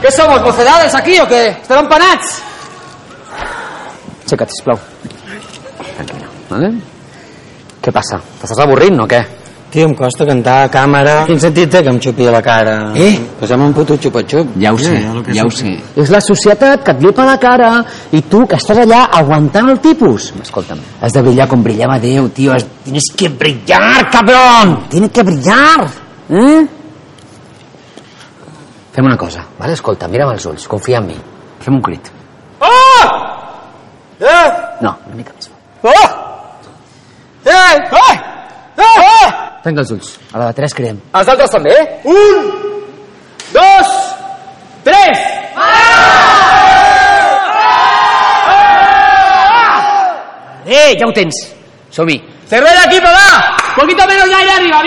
¿Qué somos, mocedades aquí o què? Estem empanats? Aixeca't, sisplau. Tranquil·la, vale? Què passa? T'estàs avorrint o què? Tio, em costa cantar a càmera. Quin sentit té que em xupi la cara? Posem un puto xupa-xup. Ja ho sé. És la societat que et llepa la cara i tu que estàs allà aguantant el tipus. Escolta'm, has de brillar com brillava Déu, tio. Tienes que brillar, cabrón. Tienes que brillar. Fem una cosa, vale? Escolta, mira'm els ulls, confia en mi. Fem un crit. No, una mica més. Tanca els ulls. A la de 3 creem. Els altres també? 1, 2, 3! Ja ho tens. Som-hi. Cervera aquí, papà! Poquito menos de aire arriba.